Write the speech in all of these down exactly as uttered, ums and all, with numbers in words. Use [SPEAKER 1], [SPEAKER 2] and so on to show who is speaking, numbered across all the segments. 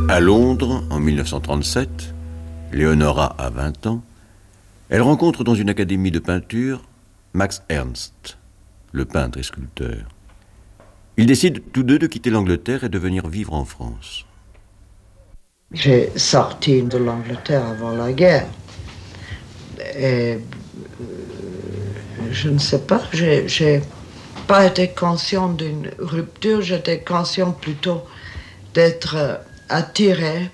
[SPEAKER 1] À Londres, en mille neuf cent trente-sept, Leonora a vingt ans, elle rencontre dans une académie de peinture Max Ernst, le peintre et sculpteur. Ils décident tous deux de quitter l'Angleterre et de venir vivre en France.
[SPEAKER 2] J'ai sorti de l'Angleterre avant la guerre. Et je ne sais pas, j'ai, j'ai pas été conscient d'une rupture, j'étais conscient plutôt d'être attiré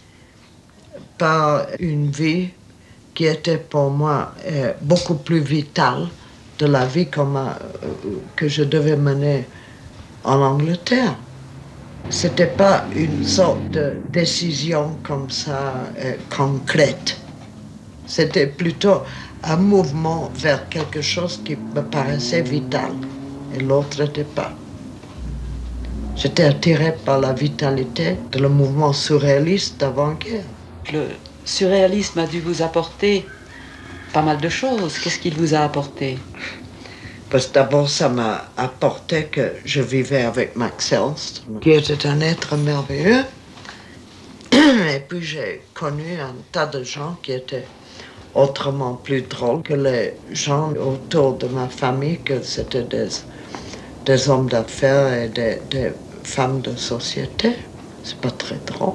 [SPEAKER 2] par une vie qui était pour moi euh, beaucoup plus vitale de la vie comme, euh, que je devais mener en Angleterre. C'était pas une sorte de décision comme ça euh, concrète. C'était plutôt un mouvement vers quelque chose qui me paraissait vital et l'autre n'était pas. J'étais attiré par la vitalité de le mouvement surréaliste d'avant-guerre.
[SPEAKER 3] Le surréalisme a dû vous apporter pas mal de choses. Qu'est-ce qu'il vous a apporté?
[SPEAKER 2] Parce que d'abord, ça m'a apporté que je vivais avec Max Ernst, qui était un être merveilleux. Et puis j'ai connu un tas de gens qui étaient autrement plus drôles que les gens autour de ma famille, que c'était des, des hommes d'affaires et des, des femmes de société. C'est pas très drôle.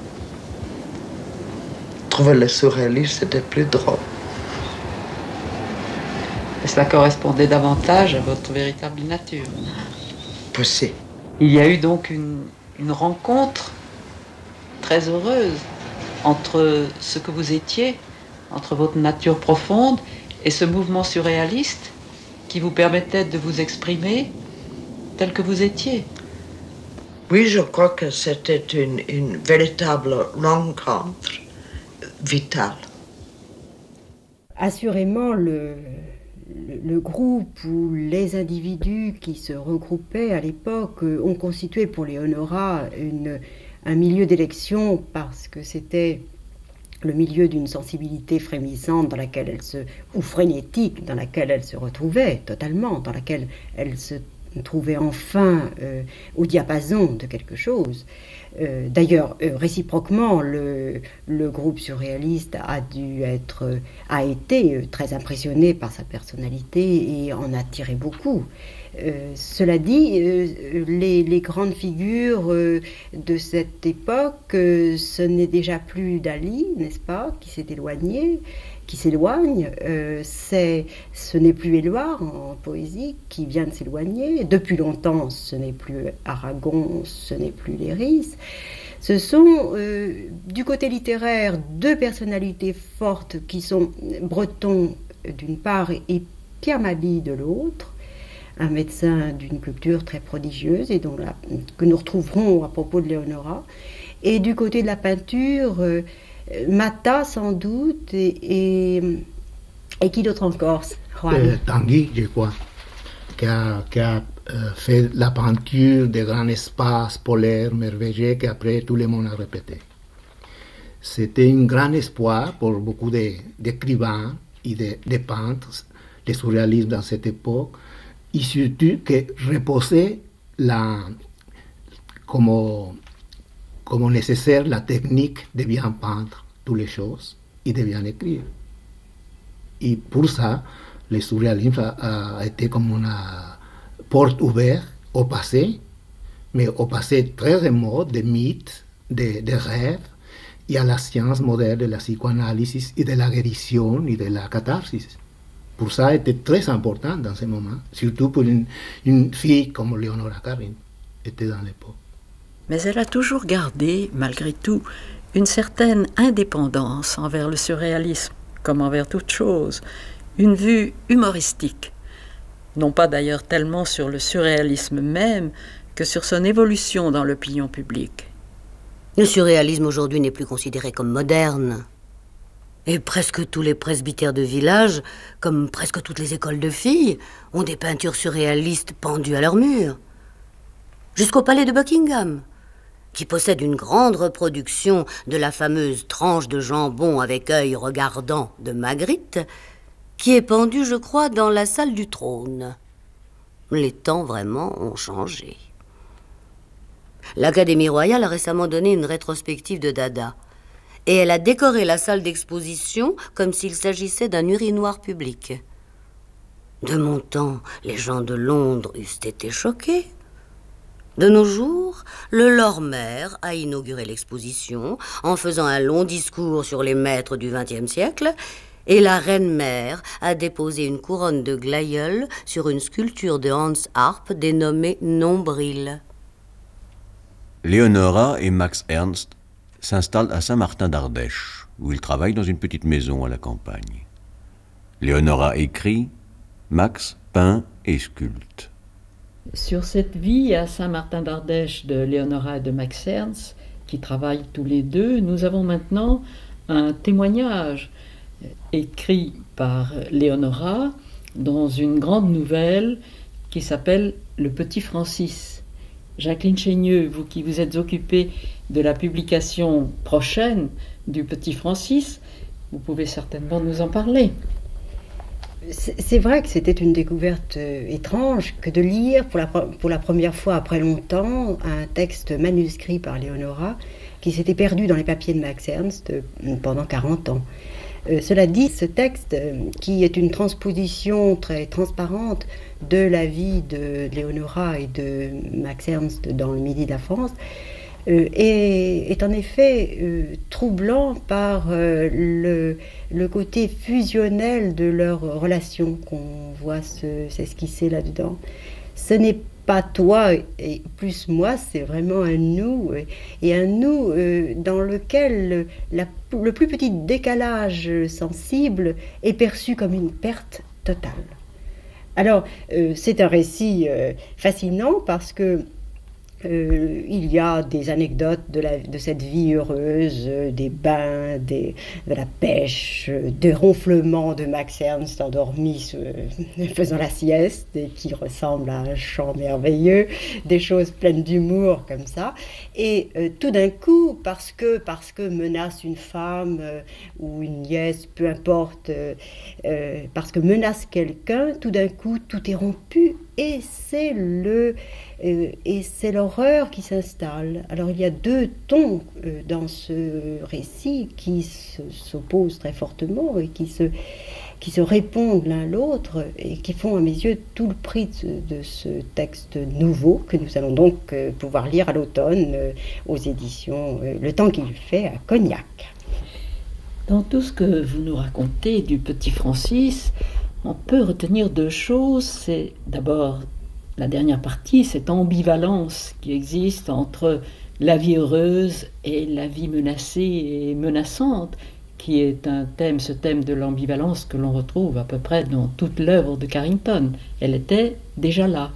[SPEAKER 2] Trouver les surréalistes, c'était plus drôle.
[SPEAKER 3] Et cela correspondait davantage à votre véritable nature.
[SPEAKER 2] Possible.
[SPEAKER 3] Il y a eu donc une, une rencontre très heureuse entre ce que vous étiez, entre votre nature profonde et ce mouvement surréaliste qui vous permettait de vous exprimer tel que vous étiez.
[SPEAKER 2] Oui, je crois que c'était une, une véritable rencontre vitale.
[SPEAKER 4] Assurément, le, le, le groupe ou les individus qui se regroupaient à l'époque ont constitué pour Leonora une, un milieu d'élection parce que c'était le milieu d'une sensibilité frémissante dans laquelle elle se, ou frénétique dans laquelle elle se retrouvait totalement, dans laquelle elle se trouvait enfin euh, au diapason de quelque chose. Euh, d'ailleurs, euh, réciproquement, le, le groupe surréaliste a dû être, euh, a été euh, très impressionné par sa personnalité et en a tiré beaucoup. Euh, cela dit, euh, les, les grandes figures euh, de cette époque, euh, ce n'est déjà plus Dali, n'est-ce pas, qui s'est éloigné, qui s'éloigne, euh, c'est, ce n'est plus Éluard en poésie qui vient de s'éloigner, depuis longtemps ce n'est plus Aragon, ce n'est plus Léris. Ce sont, euh, du côté littéraire, deux personnalités fortes qui sont Breton d'une part et Pierre Mabille de l'autre, un médecin d'une culture très prodigieuse et dont la, que nous retrouverons à propos de Leonora. Et du côté de la peinture, euh, Matta sans doute et, et, et qui d'autre encore?
[SPEAKER 5] euh, Tanguy, je crois, qui a, qui a euh, fait la peinture des grands espaces polaires merveilleux qu'après tout le monde a répété. C'était un grand espoir pour beaucoup de, d'écrivains et de, de peintres, le surréalisme dans cette époque, et surtout que reposait la, comme, comme nécessaire la technique de bien peindre toutes les choses et de bien écrire. Et pour ça, le surréalisme a, a été comme une porte ouverte au passé, mais au passé très remote, des mythes, des, des rêves, et à la science moderne de la psychanalyse et de la guérison et de la catharsis. Pour ça, était très important dans ce moment, surtout pour une, une fille comme Leonora Carrington était dans l'époque.
[SPEAKER 6] Mais elle a toujours gardé, malgré tout, une certaine indépendance envers le surréalisme, comme envers toute chose, une vue humoristique. Non pas d'ailleurs tellement sur le surréalisme même que sur son évolution dans l'opinion publique.
[SPEAKER 7] Le surréalisme aujourd'hui n'est plus considéré comme moderne. Et presque tous les presbytères de village, comme presque toutes les écoles de filles, ont des peintures surréalistes pendues à leurs murs. Jusqu'au palais de Buckingham, qui possède une grande reproduction de la fameuse tranche de jambon avec œil regardant de Magritte, qui est pendue, je crois, dans la salle du trône. Les temps, vraiment, ont changé. L'Académie royale a récemment donné une rétrospective de Dada. Et elle a décoré la salle d'exposition comme s'il s'agissait d'un urinoir public. De mon temps, les gens de Londres eussent été choqués. De nos jours, le Lord Mayor a inauguré l'exposition en faisant un long discours sur les maîtres du vingtième siècle et la reine-mère a déposé une couronne de glaïeul sur une sculpture de Hans Arp dénommée Nombril.
[SPEAKER 1] Léonora et Max Ernst s'installent à Saint-Martin-d'Ardèche, où ils travaillent dans une petite maison à la campagne. Léonora écrit, Max peint et sculpte.
[SPEAKER 6] Sur cette vie à Saint-Martin-d'Ardèche de Léonora et de Max Ernst, qui travaillent tous les deux, nous avons maintenant un témoignage écrit par Léonora dans une grande nouvelle qui s'appelle Le Petit Francis. Jacqueline Chénieux, vous qui vous êtes occupée de la publication prochaine du Petit Francis, vous pouvez certainement nous en parler.
[SPEAKER 4] C'est vrai que c'était une découverte étrange que de lire pour la, pour la première fois après longtemps un texte manuscrit par Léonora qui s'était perdu dans les papiers de Max Ernst pendant quarante ans. Euh, cela dit, ce texte, euh, qui est une transposition très transparente de la vie de Léonora et de Max Ernst dans le Midi de la France, euh, est, est en effet euh, troublant par euh, le, le côté fusionnel de leur relation qu'on voit s'esquisser là-dedans. Ce n'est pas toi et plus moi, c'est vraiment un nous, et un nous euh, dans lequel la, le plus petit décalage sensible est perçu comme une perte totale. Alors, euh, c'est un récit euh, fascinant parce que Euh, il y a des anecdotes de, la, de cette vie heureuse, euh, des bains, des, de la pêche, euh, des ronflements de Max Ernst endormi euh, faisant la sieste et qui ressemble à un chant merveilleux, des choses pleines d'humour comme ça. Et euh, tout d'un coup, parce que, parce que menace une femme euh, ou une nièce, peu importe, euh, euh, parce que menace quelqu'un, tout d'un coup, tout est rompu et c'est le... Euh, et c'est l'horreur qui s'installe. Alors il y a deux tons euh, dans ce récit qui se, s'opposent très fortement et qui se, qui se répondent l'un l'autre et qui font à mes yeux tout le prix de, de ce texte nouveau que nous allons donc euh, pouvoir lire à l'automne euh, aux éditions euh, Le Temps qu'il fait à Cognac.
[SPEAKER 6] Dans tout ce que vous nous racontez du Petit Francis, on peut retenir deux choses. C'est d'abord la dernière partie, cette ambivalence qui existe entre la vie heureuse et la vie menacée et menaçante, qui est un thème, ce thème de l'ambivalence que l'on retrouve à peu près dans toute l'œuvre de Carrington. Elle était déjà là.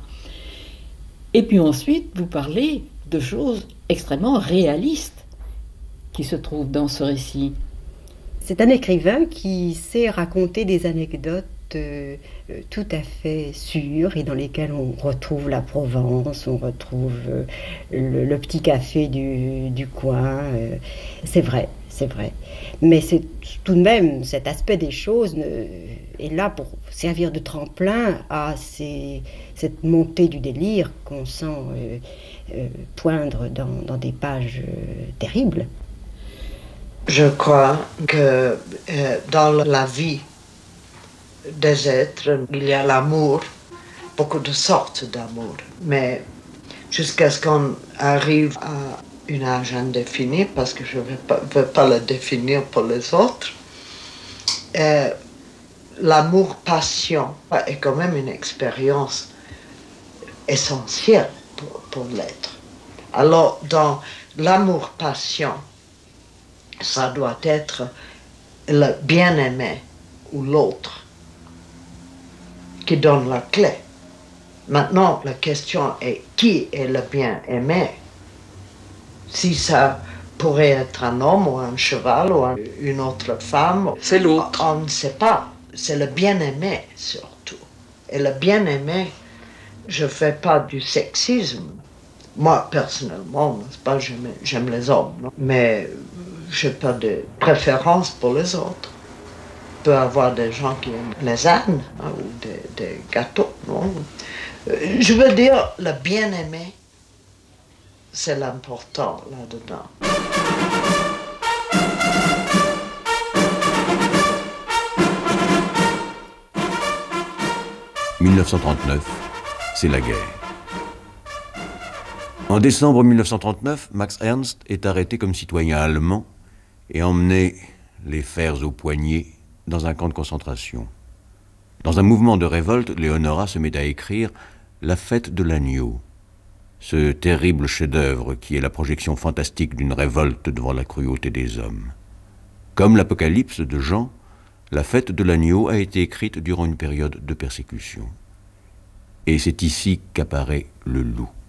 [SPEAKER 6] Et puis ensuite, vous parlez de choses extrêmement réalistes qui se trouvent dans ce récit.
[SPEAKER 4] C'est un écrivain qui sait raconter des anecdotes Euh, tout à fait sûrs et dans lesquels on retrouve la Provence, on retrouve euh, le, le petit café du, du coin. Euh, c'est vrai, c'est vrai. Mais c'est tout de même, cet aspect des choses euh, est là pour servir de tremplin à ces, cette montée du délire qu'on sent euh, euh, poindre dans, dans des pages euh, terribles.
[SPEAKER 2] Je crois que euh, dans la vie des êtres, il y a l'amour, beaucoup de sortes d'amour, mais jusqu'à ce qu'on arrive à un âge indéfini, parce que je ne veux pas, veux pas le définir pour les autres, euh, l'amour-passion est quand même une expérience essentielle pour, pour l'être. Alors, dans l'amour-passion, ça doit être le bien-aimé ou l'autre qui donne la clé. Maintenant, la question est qui est le bien-aimé? Si ça pourrait être un homme ou un cheval ou un, une autre femme,
[SPEAKER 3] c'est l'autre.
[SPEAKER 2] On ne sait pas. C'est le bien-aimé surtout. Et le bien-aimé, je ne fais pas du sexisme. Moi, personnellement, n'est-ce pas, j'aime, j'aime les hommes, non? Mais je n'ai pas de préférence pour les autres. Il peut y avoir des gens qui aiment les ânes hein, ou des, des gâteaux. Non? Je veux dire, le bien-aimé, c'est l'important là-dedans.
[SPEAKER 1] mille neuf cent trente-neuf, c'est la guerre. En décembre mille neuf cent trente-neuf, Max Ernst est arrêté comme citoyen allemand et emmené, les fers aux poignets, dans un camp de concentration. Dans un mouvement de révolte, Léonora se met à écrire « La fête de l'agneau », ce terrible chef-d'œuvre qui est la projection fantastique d'une révolte devant la cruauté des hommes. Comme l'Apocalypse de Jean, la fête de l'agneau a été écrite durant une période de persécution. Et c'est ici qu'apparaît le loup.